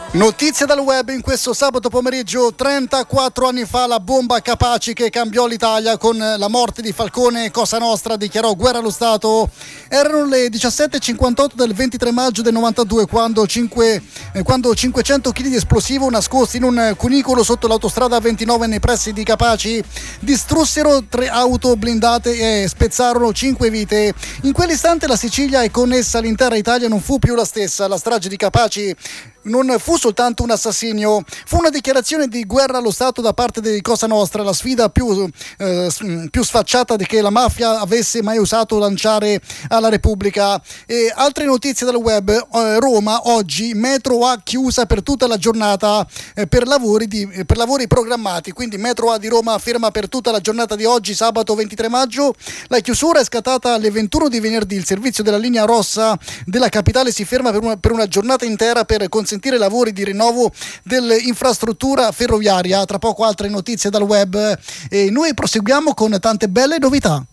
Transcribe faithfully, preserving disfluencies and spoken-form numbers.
Notizie dal web in questo sabato pomeriggio. Trentaquattro anni fa la bomba Capaci che cambiò l'Italia con la morte di Falcone e Cosa Nostra dichiarò guerra allo Stato. Erano le diciassette e cinquantotto del ventitré maggio del novantadue quando, cinque, eh, quando cinquecento chili di esplosivo nascosti in un cunicolo sotto l'autostrada ventinove nei pressi di Capaci distrussero tre auto blindate e spezzarono cinque vite. In quell'istante la Sicilia e con essa l'intera Italia non fu più la stessa. La strage di Capaci non fu soltanto un assassinio, fu una dichiarazione di guerra allo Stato da parte di Cosa Nostra, la sfida più, eh, più sfacciata che la mafia avesse mai usato lanciare alla Repubblica. E altre notizie dal web. eh, Roma oggi metro A chiusa per tutta la giornata eh, per, lavori di, per lavori programmati, quindi metro A di Roma ferma per tutta la giornata di oggi, sabato ventitré maggio. La chiusura è scattata alle ventuno di venerdì. Il servizio della linea rossa della capitale si ferma per una, per una giornata intera per consentire sentire lavori di rinnovo dell'infrastruttura ferroviaria. Tra poco altre notizie dal web e noi proseguiamo con tante belle novità.